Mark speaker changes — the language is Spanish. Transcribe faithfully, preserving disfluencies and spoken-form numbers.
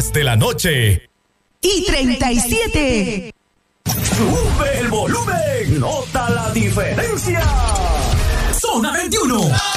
Speaker 1: diez de la noche.
Speaker 2: Y treinta y siete.
Speaker 1: Sube el volumen, nota la diferencia. Zona veintiuno.